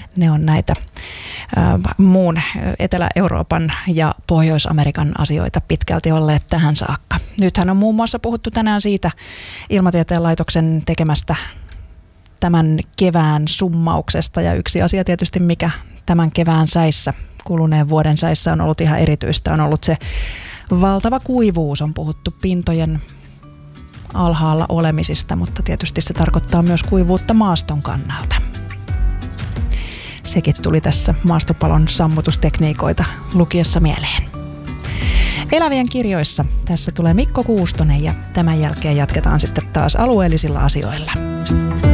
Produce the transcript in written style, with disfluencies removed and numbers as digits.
Ne on näitä muun Etelä-Euroopan ja Pohjois-Amerikan asioita pitkälti olleet tähän saakka. Nythän on muun muassa puhuttu tänään siitä Ilmatieteen laitoksen tekemästä tämän kevään summauksesta, ja yksi asia tietysti, mikä tämän kevään säissä, kuluneen vuoden säissä on ollut ihan erityistä, on ollut se valtava kuivuus. On puhuttu pintojen alhaalla olemisista, mutta tietysti se tarkoittaa myös kuivuutta maaston kannalta. Sekin tuli tässä maastopalon sammutustekniikoita lukiessa mieleen. Elävien kirjoissa tässä tulee Mikko Kuustonen ja tämän jälkeen jatketaan sitten taas alueellisilla asioilla.